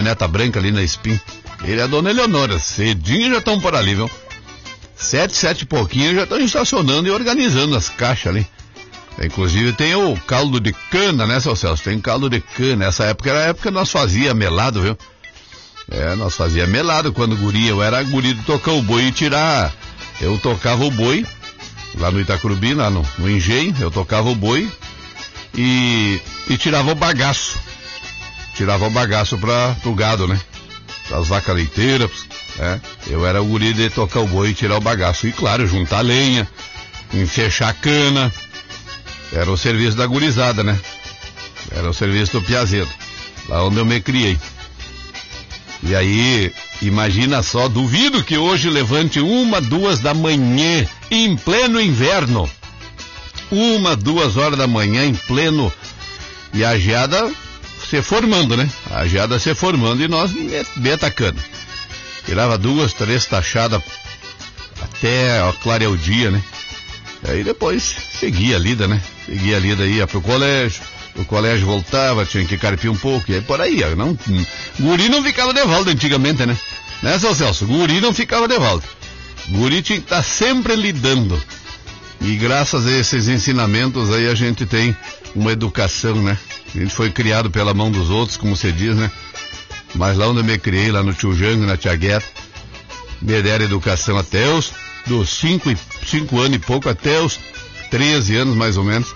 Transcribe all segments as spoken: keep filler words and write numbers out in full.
caminhoneta branca ali na Espim. Ele e a dona Eleonora, cedinho já estão por ali, viu? Sete, sete e pouquinho já estão estacionando e organizando as caixas ali. Inclusive tem o caldo de cana, né, seu Celso? Tem caldo de cana. Essa época era a época que nós fazia melado, viu? É, nós fazia melado quando guri. Eu era guri de tocar o boi e tirar. Eu tocava o boi lá no Itacurubi, lá no, no engenho. Eu tocava o boi e, e tirava o bagaço. Tirava o bagaço para o gado, né? Para as vacas leiteiras. É, eu era o guri de tocar o boi e tirar o bagaço. E claro, juntar lenha, fechar a cana. Era o serviço da gurizada, né? Era o serviço do piazeiro. Lá onde eu me criei. E aí, imagina só, duvido que hoje levante uma, duas da manhã, em pleno inverno. Uma, duas horas da manhã, em pleno... E a geada se formando, né? A geada se formando e nós me atacando. Tirava duas, três tachadas até clarear o dia, né? E aí depois seguia a lida, né? Seguia a lida, ia pro colégio. O colégio voltava, tinha que carpir um pouco. E aí por aí, não, guri não ficava de volta antigamente, né? Né, seu Celso? Guri não ficava de volta. Guri tinha que estar sempre lidando. E graças a esses ensinamentos aí a gente tem uma educação, né? A gente foi criado pela mão dos outros, como você diz, né? Mas lá onde eu me criei, lá no Tio Jango, na Tia Gueta, me deram educação até os dos cinco, cinco anos e pouco, até os treze anos mais ou menos.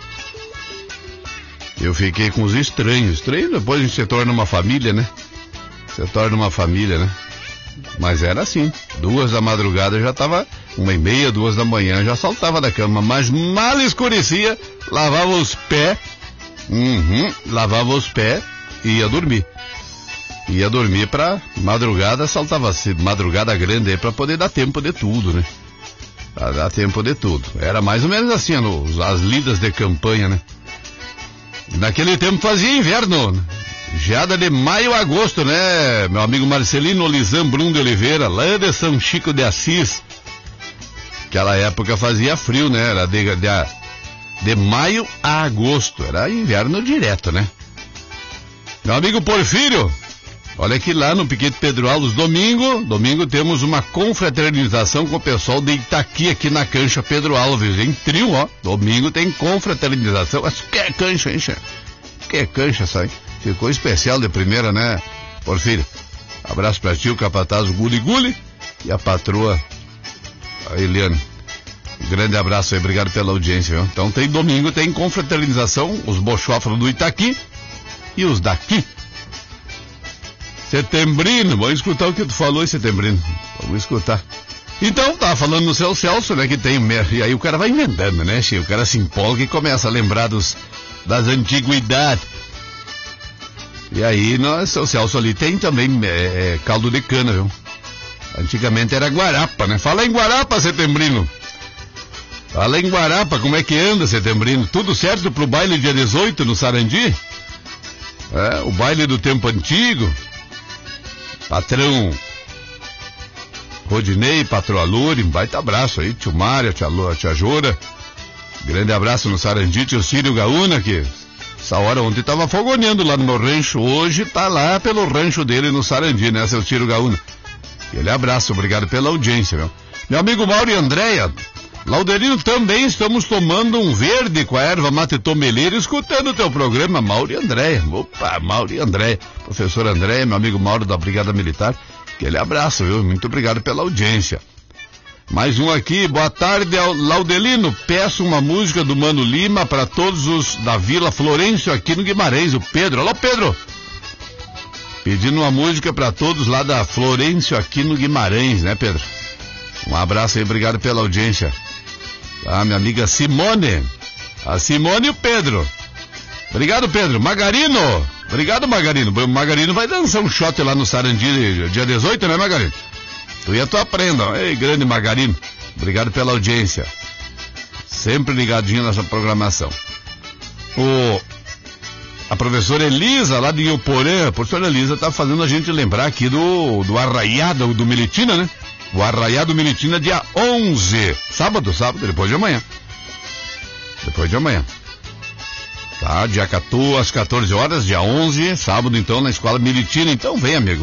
Eu fiquei com os estranhos. Estranho, depois a gente se torna uma família, né? Se torna uma família, né? Mas era assim. Duas da madrugada já tava, uma e meia, duas da manhã já saltava da cama. Mas mal escurecia, lavava os pés, uhum, lavava os pés e ia dormir. Ia dormir pra madrugada, saltava madrugada grande aí pra poder dar tempo de tudo, né? Pra dar tempo de tudo. Era mais ou menos assim, no, as lidas de campanha, né? Naquele tempo fazia inverno, geada de maio a agosto, né? Meu amigo Marcelino Lisam Brum de Oliveira, lá de São Chico de Assis. Aquela época fazia frio, né? Era de, de, de maio a agosto, era inverno direto, né? Meu amigo Porfírio, olha que lá no Piquete Pedro Alves, domingo, domingo temos uma confraternização com o pessoal de Itaqui aqui na cancha Pedro Alves, em trio, ó. Domingo tem confraternização, mas que é cancha, hein, che? Que é cancha, sai. Ficou especial de primeira, né, Porfírio? Abraço pra ti, o capataz Guli Guli e a patroa, a Eliane. Um grande abraço aí, obrigado pela audiência, viu? Então tem domingo, tem confraternização, os bochófros do Itaqui e os daqui. Setembrino, vamos escutar o que tu falou em Setembrino. Vamos escutar. Então, tava falando no seu Celso, né, que tem... E aí o cara vai inventando, né, che? O cara se empolga e começa a lembrar dos, das antiguidades. E aí, no seu Celso ali tem também é, é, caldo de cana, viu? Antigamente era guarapa, né? Fala em guarapa, Setembrino. Fala em guarapa, como é que anda, Setembrino? Tudo certo pro baile dia dezoito no Sarandi? É, o baile do tempo antigo. Patrão Rodinei, patroa Luri, um baita abraço aí, tio Mário, tia, tia Jora, grande abraço no Sarandi, tio Círio Gaúna, que essa hora ontem tava fogoneando lá no meu rancho, hoje tá lá pelo rancho dele no Sarandi, né, seu Círio Gaúna. Aquele abraço, obrigado pela audiência, meu. Meu amigo Mauro e Andréia, Laudelino, também estamos tomando um verde com a erva mate tomeleira, escutando o teu programa, Mauro e Andréia. Opa, Mauro e Andréia. Professor Andréia, meu amigo Mauro da Brigada Militar, aquele abraço, viu? Muito obrigado pela audiência. Mais um aqui, boa tarde, Laudelino. Peço uma música do Mano Lima para todos os da Vila Florencio aqui no Guimarães, o Pedro. Alô, Pedro! Pedindo uma música para todos lá da Florencio aqui no Guimarães, né, Pedro? Um abraço aí, obrigado pela audiência. Ah, minha amiga Simone. A Simone e o Pedro. Obrigado, Pedro. Magarino. Obrigado, Magarino. O Magarino vai dançar um shot lá no Sarandi dia dezoito, né, Magarino? Tu e a tua prenda. Ei, grande Magarino. Obrigado pela audiência. Sempre ligadinho nessa programação. O, a professora Elisa, lá de Ioporã, a professora Elisa tá fazendo a gente lembrar aqui do, do Arraiado do Militina, né? O Arraiado Militina dia onze. Sábado, sábado, depois de amanhã. Depois de amanhã. Tá, dia quatorze, às quatorze horas, dia onze, sábado então, na Escola Militina. Então vem, amigo.